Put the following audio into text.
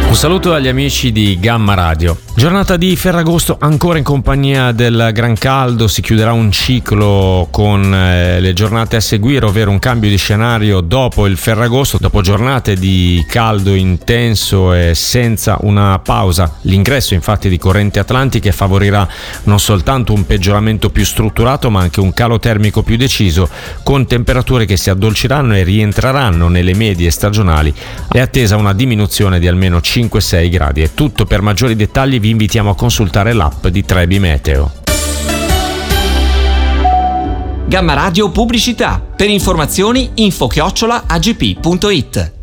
Un saluto agli amici di Gamma Radio. Giornata di Ferragosto ancora in compagnia del gran caldo, si chiuderà un ciclo con le giornate a seguire, ovvero un cambio di scenario dopo il Ferragosto, dopo giornate di caldo intenso e senza una pausa. L'ingresso infatti di correnti atlantiche favorirà non soltanto un peggioramento più strutturato ma anche un calo termico più deciso, con temperature che si addolciranno e rientreranno nelle medie stagionali. È attesa una diminuzione di almeno 5-6 gradi. È tutto. Per maggiori dettagli vi invitiamo a consultare l'app di Trebi Meteo. Gamma Radio Pubblicità. Per informazioni info@agp.it.